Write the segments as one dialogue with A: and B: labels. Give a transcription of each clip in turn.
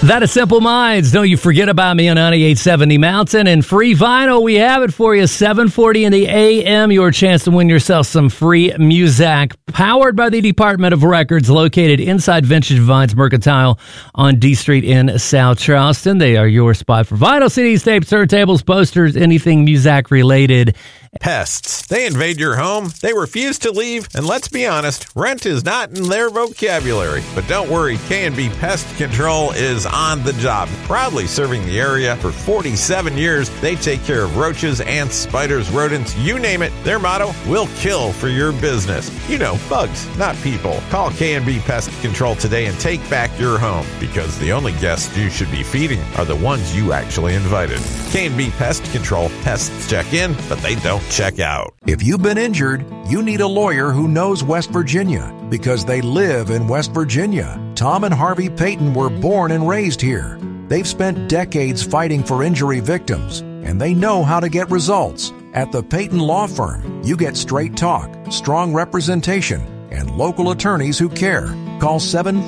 A: That is Simple Minds. Don't you forget about me on 98.70 Mountain. And free vinyl, we have it for you. 7:40 in the a.m. Your chance to win yourself some free music. Powered by the Department of Records, located inside Vintage Vines Mercantile on D Street in South Charleston. They are your spot for vinyl, CDs, tapes, turntables, posters, anything music related.
B: Pests. They invade your home, they refuse to leave, and let's be honest, rent is not in their vocabulary. But don't worry, K&B Pest Control is on the job. Proudly serving the area for 47 years, they take care of roaches, ants, spiders, rodents, you name it. Their motto, we'll kill for your business. You know, bugs, not people. Call K&B Pest Control today and take back your home, because the only guests you should be feeding are the ones you actually invited. K&B Pest Control. Pests check in, but they don't check out.
C: If you've been injured, you need a lawyer who knows West Virginia, because they live in West Virginia. Tom and Harvey Payton were born and raised here. They've spent decades fighting for injury victims, and they know how to get results. At the Payton Law Firm, you get straight talk, strong representation, and local attorneys who care. Call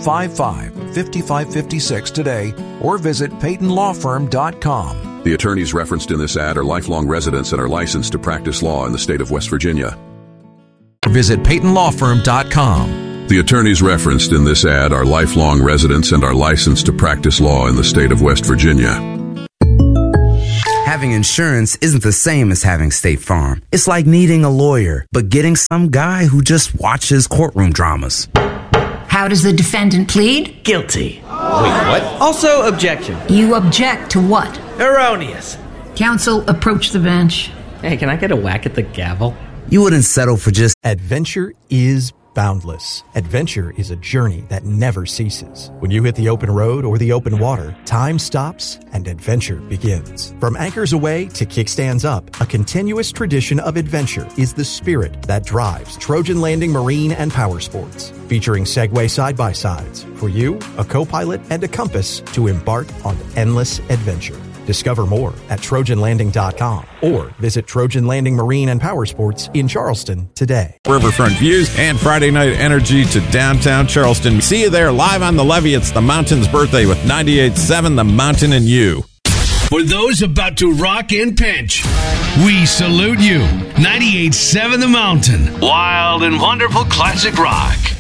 C: 755-5556 today or visit PaytonLawFirm.com.
D: The attorneys referenced in this ad are lifelong residents and are licensed to practice law in the state of West Virginia.
C: Visit PaytonLawFirm.com.
D: The attorneys referenced in this ad are lifelong residents and are licensed to practice law in the state of West Virginia.
E: Having insurance isn't the same as having State Farm. It's like needing a lawyer, but getting some guy who just watches courtroom dramas.
F: How does the defendant plead?
G: Guilty.
H: Wait, what?
G: Also, objection.
F: You object to what?
G: Erroneous.
F: Counsel, approach the bench.
G: Hey, can I get a whack at the gavel?
E: You wouldn't settle for just...
I: Adventure is boundless. Adventure is a journey that never ceases. When you hit the open road or the open water, time stops and adventure begins. From anchors aweigh to kickstands up, a continuous tradition of adventure is the spirit that drives Trojan Landing Marine and Power Sports. Featuring Segway side-by-sides for you, a co-pilot, and a compass to embark on endless adventure. Discover more at TrojanLanding.com or visit Trojan Landing Marine and Power Sports in Charleston today.
B: Riverfront views and Friday night energy to downtown Charleston. See you there live on the levee. It's the Mountain's birthday with 98.7 The Mountain and You.
J: For those about to rock and pinch, we salute you. 98.7 The Mountain. Wild and wonderful classic rock.